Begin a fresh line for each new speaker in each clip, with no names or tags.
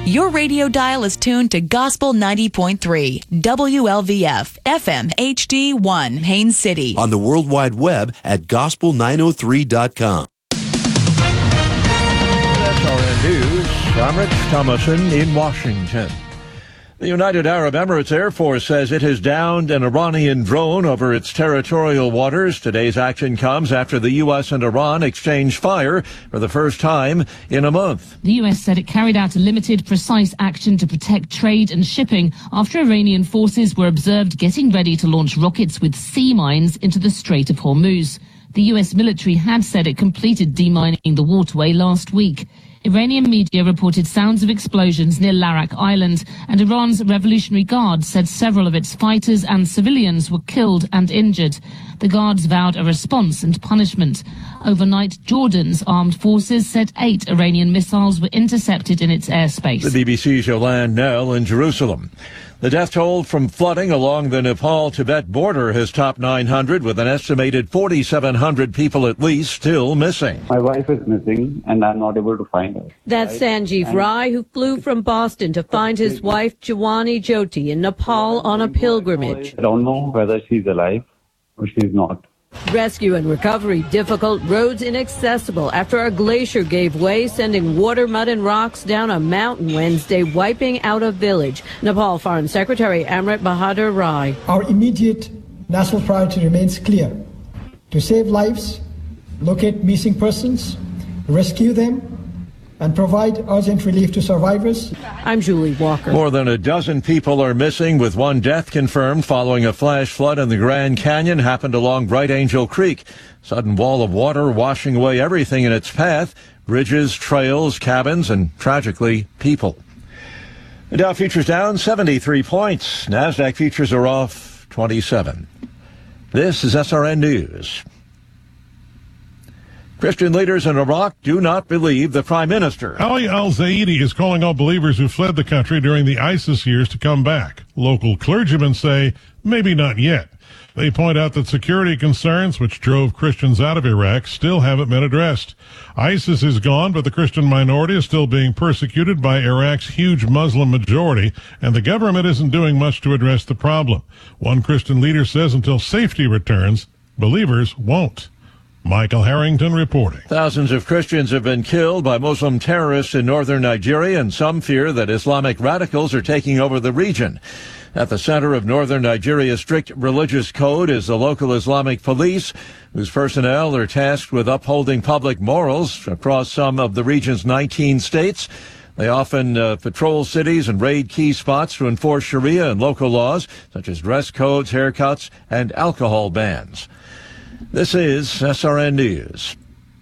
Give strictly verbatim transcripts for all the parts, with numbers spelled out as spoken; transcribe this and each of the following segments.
Your radio dial is tuned to Gospel ninety point three, W L V F, F M H D one, Haines City.
On the World Wide Web at gospel nine oh three dot com.
S R N News, I'm Rich Thomason in Washington. The United Arab Emirates Air Force says it has downed an Iranian drone over its territorial waters. Today's action comes after the U S and Iran exchanged fire for the first time in a month.
The U S said it carried out a limited, precise action to protect trade and shipping after Iranian forces were observed getting ready to launch rockets with sea mines into the Strait of Hormuz. The U S military had said it completed demining the waterway last week. Iranian media reported sounds of explosions near Larak Island, and Iran's Revolutionary Guard said several of its fighters and civilians were killed and injured. The guards vowed a response and punishment. Overnight, Jordan's armed forces said eight Iranian missiles were intercepted in its airspace.
The B B C's Yolande Nell in Jerusalem. The death toll from flooding along the Nepal-Tibet border has topped nine hundred, with an estimated forty-seven hundred people at least still missing.
My wife is missing, and I'm not able to find her.
That's Sanjeev Rai, who flew from Boston to find his wife, Jiwani Jyoti, in Nepal on a pilgrimage.
I don't know whether she's alive or she's not.
Rescue and recovery difficult, roads inaccessible after a glacier gave way, sending water, mud, and rocks down a mountain Wednesday, wiping out a village. Nepal Foreign Secretary Amrit Bahadur Rai.
Our immediate national priority remains clear: to save lives, locate missing persons, rescue them, and provide urgent relief to survivors.
I'm Julie Walker.
More than a dozen people are missing, with one death confirmed following a flash flood in the Grand Canyon happened along Bright Angel Creek. Sudden wall of water washing away everything in its path: bridges, trails, cabins, and tragically, people. The Dow futures down seventy-three points. NASDAQ futures are off twenty-seven. This is S R N News. Christian leaders in Iraq do not believe the prime minister.
Ali al-Zaidi is calling all believers who fled the country during the ISIS years to come back. Local clergymen say maybe not yet. They point out that security concerns, which drove Christians out of Iraq, still haven't been addressed. ISIS is gone, but the Christian minority is still being persecuted by Iraq's huge Muslim majority, and the government isn't doing much to address the problem. One Christian leader says until safety returns, believers won't. Michael Harrington reporting.
Thousands of Christians have been killed by Muslim terrorists in northern Nigeria, and some fear that Islamic radicals are taking over the region. At the center of northern Nigeria's strict religious code is the local Islamic police, whose personnel are tasked with upholding public morals across some of the region's nineteen states. They often uh, patrol cities and raid key spots to enforce Sharia and local laws, such as dress codes, haircuts, and alcohol bans. This is S R N News.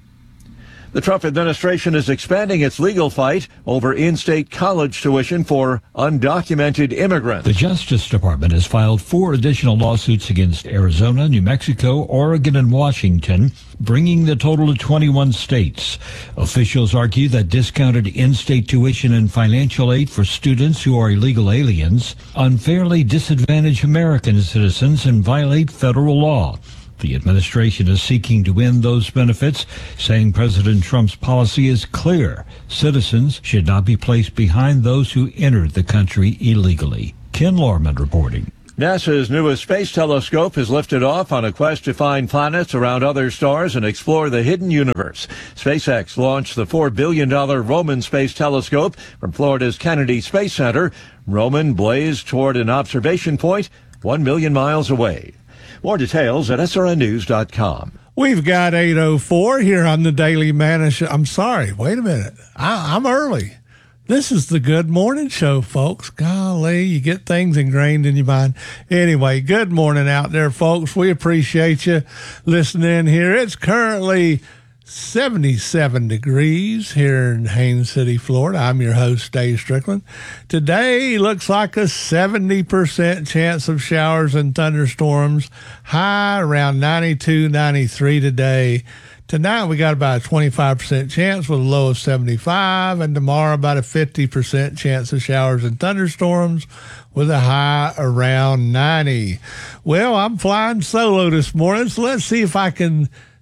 The Trump administration is expanding its legal fight over in-state college tuition for undocumented immigrants.
The Justice Department has filed four additional lawsuits against Arizona, New Mexico, Oregon, and Washington, bringing the total to twenty-one states. Officials argue that discounted in-state tuition and financial aid for students who are illegal aliens unfairly disadvantage American citizens and violate federal law. The administration is seeking to end those benefits, saying President Trump's policy is clear. Citizens should not be placed behind those who entered the country illegally. Ken Lorman reporting.
NASA's newest space telescope has lifted off on a quest to find planets around other stars and explore the hidden universe. SpaceX launched the four billion dollars Roman Space Telescope from Florida's Kennedy Space Center. Roman blazed toward an observation point one million miles away. More details at S R N news dot com.
We've got eight oh four here on the Daily Manna Show. I'm sorry, wait a minute. I, I'm early. This is the Good Morning Show, folks. Golly, you get things ingrained in your mind. Anyway, good morning out there, folks. We appreciate you listening here. It's currently seventy-seven degrees here in Haines City, Florida. I'm your host, Dave Strickland. Today looks like a seventy percent chance of showers and thunderstorms. High around ninety-two, ninety-three today. Tonight we got about a twenty-five percent chance with a low of seventy-five, and tomorrow about a fifty percent chance of showers and thunderstorms with a high around ninety. Well, I'm flying solo this morning, so let's see if I can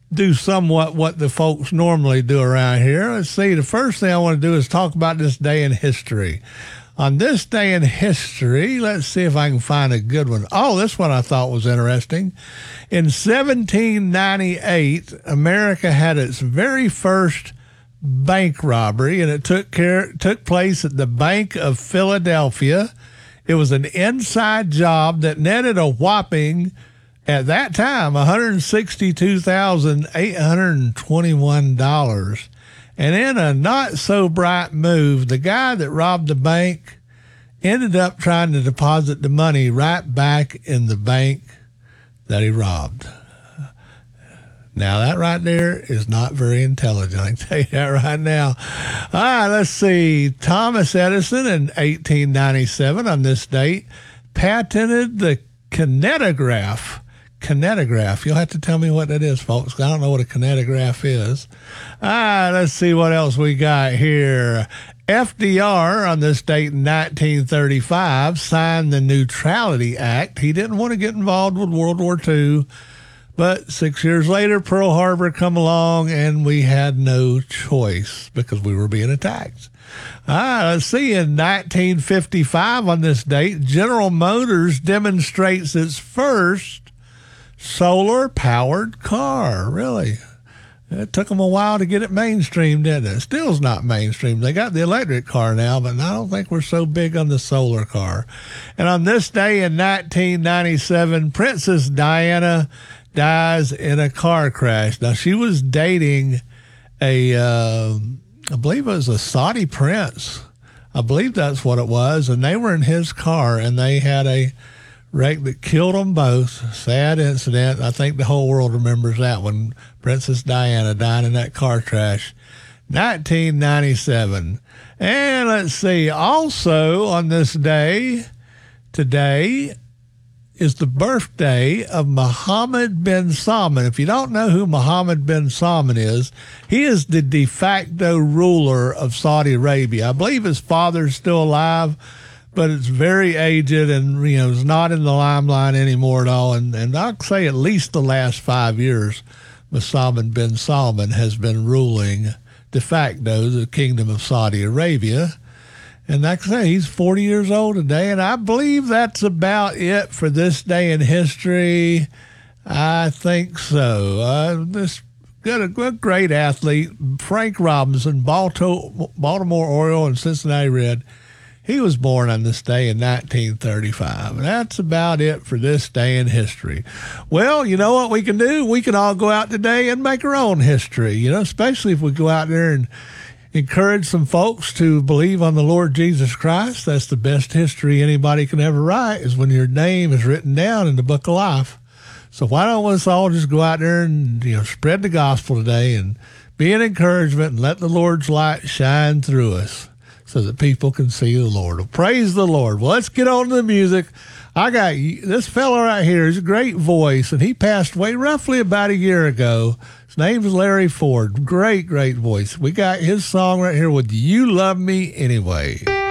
do somewhat what the folks normally do around here. Let's see, the first thing I want to do is talk about this day in history. On this day in history, let's see if I can find a good one. Oh, this one I thought was interesting. In seventeen ninety-eight, America had its very first bank robbery, and it took care took place at the Bank of Philadelphia. It was an inside job that netted a whopping, at that time, one hundred sixty-two thousand eight hundred twenty-one dollars. And in a not-so-bright move, the guy that robbed the bank ended up trying to deposit the money right back in the bank that he robbed. Now, that right there is not very intelligent. I can tell you that right now. All right, let's see. Thomas Edison in eighteen ninety-seven, on this date, patented the kinetograph. Kinetograph. You'll have to tell me what that is, folks. I don't know what a kinetograph is. All right, let's see what else we got here. F D R, on this date in nineteen thirty-five, signed the Neutrality Act. He didn't want to get involved with World War Two, but six years later, Pearl Harbor come along, and we had no choice because we were being attacked. All right, let's see. In nineteen fifty-five, on this date, General Motors demonstrates its first solar-powered car. Really? It took them a while to get it mainstream, didn't it? Still's not mainstream. They got the electric car now, but I don't think we're so big on the solar car. And on this day in nineteen ninety-seven, Princess Diana dies in a car crash. Now, she was dating a, uh, I believe it was a Saudi prince. I believe that's what it was. And they were in his car, and they had a wreck that killed them both. Sad incident. I think the whole world remembers that one. Princess Diana dying in that car crash. nineteen ninety-seven. And let's see. Also on this day, today, is the birthday of Mohammed bin Salman. If you don't know who Mohammed bin Salman is, he is the de facto ruler of Saudi Arabia. I believe his father's still alive, but it's very aged and, you know, is not in the limelight anymore at all. And, and I'd say at least the last five years, Mohammed bin Salman has been ruling de facto the Kingdom of Saudi Arabia. And like I say, he's forty years old today, and I believe that's about it for this day in history. I think so. Uh, this got a good, great athlete, Frank Robinson, Balto, Baltimore Oriole and Cincinnati Red. He was born on this day in nineteen thirty-five. And that's about it for this day in history. Well, you know what we can do? We can all go out today and make our own history, you know, especially if we go out there and encourage some folks to believe on the Lord Jesus Christ. That's the best history anybody can ever write, is when your name is written down in the book of life. So why don't us all just go out there and, you know, spread the gospel today and be an encouragement and let the Lord's light shine through us so that people can see the Lord. Well, praise the Lord. Well, let's get on to the music. I got this fella right here. He's a great voice, and he passed away roughly about a year ago. His name is Larry Ford. Great, great voice. We got his song right here with You Love Me Anyway.